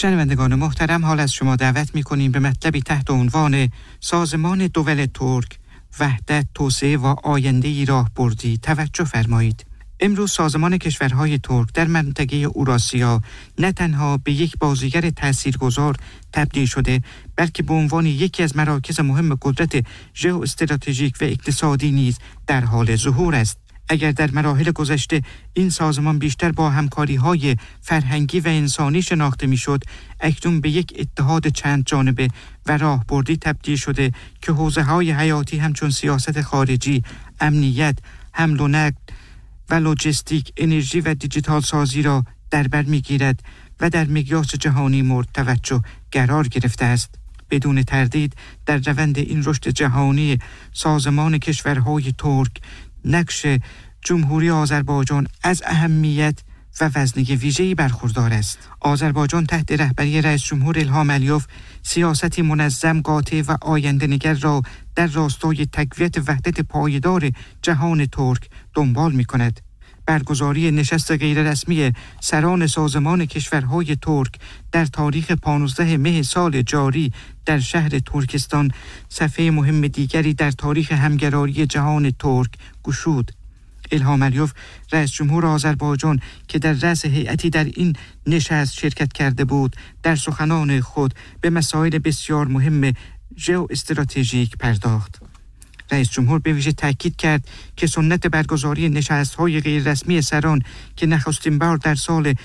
شنوندگان محترم، حال از شما دعوت می‌کنیم به مطلبی تحت عنوان سازمان دول ترک، وحدت، توسعه و آینده‌ای راهبردی توجه فرمایید. امروز سازمان کشورهای ترک در منطقه اوراسیا نه تنها به یک بازیگر تاثیرگذار تبدیل شده، بلکه به عنوان یکی از مراکز مهم قدرت ژئواستراتژیک و اقتصادی نیز در حال ظهور است. اگر در مراحل گذشته این سازمان بیشتر با همکاری‌های فرهنگی و انسانی شناخته می‌شد، اکنون به یک اتحاد چند جانبه و راهبردی تبدیل شده که حوزه‌های حیاتی همچون سیاست خارجی، امنیت، حمل و نقل و لوجستیک، انرژی و دیجیتال سازی را در بر می‌گیرد و در مقیاس جهانی مورد توجه قرار گرفته است. بدون تردید در روند این رشد جهانی سازمان کشورهای ترک نقش جمهوری آذربایجان از اهمیت و وزنه ویژه‌ای برخوردار است. آذربایجان تحت رهبری رئیس جمهور الهام علیوف سیاستی منظم، قاطع و آینده‌نگر را در راستای تقویت وحدت پایدار جهان ترک دنبال می‌کند. برگزاری نشست غیررسمی سران سازمان کشورهای ترک در تاریخ 15 مه سال جاری در شهر ترکستان صفحه مهم دیگری در تاریخ همگرایی جهان ترک گشود. الهام علیوف رئیس جمهور آذربایجان که در رأس هیئتی در این نشست شرکت کرده بود، در سخنان خود به مسائل بسیار مهم ژئواستراتژیک پرداخت. رئیس جمهور به ویژه تاکید کرد که سنت برگزاری نشست‌های غیررسمی سران که نخستین بار در سال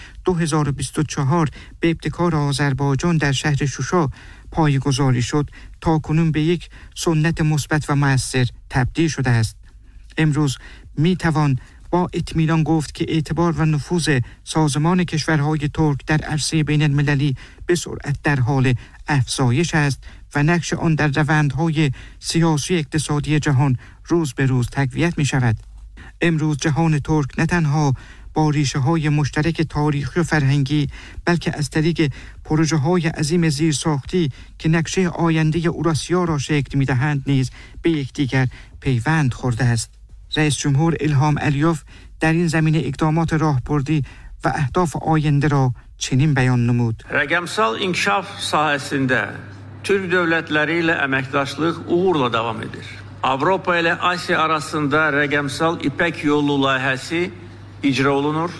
2024 به ابتکار آذربایجان در شهر شوشا پایه‌گذاری شد، تاکنون به یک سنت مثبت و مؤثر تبدیل شده است. امروز میتوان با اطمینان گفت که اعتبار و نفوذ سازمان کشورهای ترک در عرصه بین المللی به سرعت در حال افزایش است و نقش آن در روندهای سیاسی اقتصادی جهان روز به روز تقویت می شود. امروز جهان ترک نه تنها با ریشه های مشترک تاریخی و فرهنگی، بلکه از طریق پروژه های عظیم زیرساختی که نقشه آینده اوراسیا را شکل می دهند نیز به یکدیگر پیوند خورده است. رئیس جمهور الهام علیوف در این زمینه اقدامات راهبردی و اهداف آینده را çinin beyan numudu. Rəqəmsal inkişaf sahəsində Türk dövlətləri ilə əməkdaşlıq uğurla davam edir. Avropa ilə Asiya arasında rəqəmsal İpək yolu layihəsi icra olunur.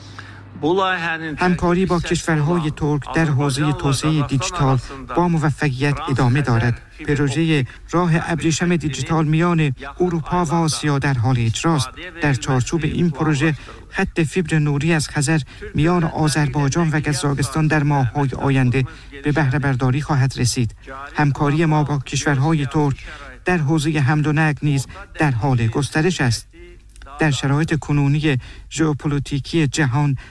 همکاری با کشورهای ترک در حوزه توسعه دیجیتال با موفقیت ادامه دارد. پروژه راه ابریشم دیجیتال میان اروپا و آسیا در حال اجراست. در چارچوب این پروژه خط فیبر نوری از خزر میان آذربایجان و قزاقستان در ماه‌های آینده به بهره برداری خواهد رسید. همکاری ما با کشورهای ترک در حوزه حمل و نقل نیز در حال گسترش است. در شرایط کنونی ژئوپلیتیکی جهان